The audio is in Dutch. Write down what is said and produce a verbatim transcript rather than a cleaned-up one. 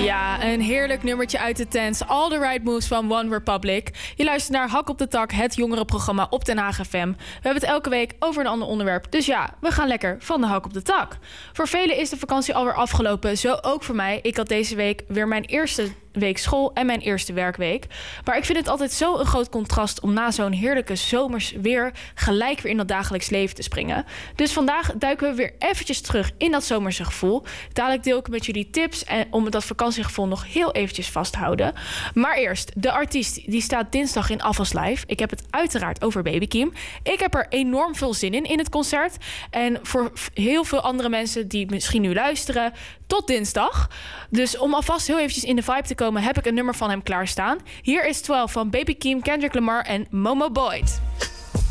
Ja, een heerlijk nummertje uit de tent. All the Right Moves van One Republic. Je luistert naar Hak op de Tak, het jongerenprogramma op Den Haag F M. We hebben het elke week over een ander onderwerp. Dus ja, we gaan lekker van de hak op de tak. Voor velen is de vakantie alweer afgelopen. Zo ook voor mij. Ik had deze week weer mijn eerste week school en mijn eerste werkweek. Maar ik vind het altijd zo een groot contrast om na zo'n heerlijke zomers weer gelijk weer in dat dagelijks leven te springen. Dus vandaag duiken we weer eventjes terug in dat zomerse gevoel. Dadelijk deel ik met jullie tips en om dat vakantiegevoel nog heel eventjes vast te houden. Maar eerst, de artiest die staat dinsdag in Afas Live. Ik heb het uiteraard over Baby Keem. Ik heb er enorm veel zin in in het concert. En voor heel veel andere mensen die misschien nu luisteren, tot dinsdag. Dus om alvast heel eventjes in de vibe te komen, heb ik een nummer van hem klaarstaan. Hier is twaalf van Baby Keem, Kendrick Lamar en Momo Boyd.